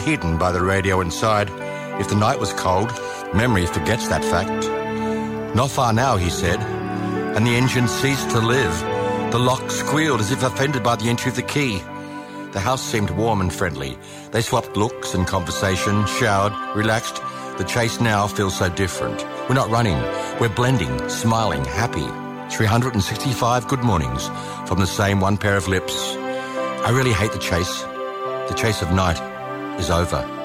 hidden by the radio inside. If the night was cold, memory forgets that fact. Not far now, he said, and the engine ceased to live. The lock squealed as if offended by the entry of the key. The house seemed warm and friendly. They swapped looks and conversation, showered, relaxed. The chase now feels so different. We're not running. We're blending, smiling, happy. 365 good mornings from the same one pair of lips. I really hate the chase. The chase of night is over.